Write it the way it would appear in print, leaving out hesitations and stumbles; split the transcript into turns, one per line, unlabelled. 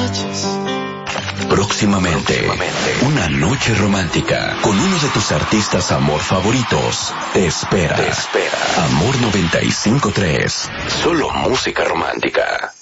Próximamente, una noche romántica con uno de tus artistas amor favoritos te espera. Amor 95.3. Solo música romántica.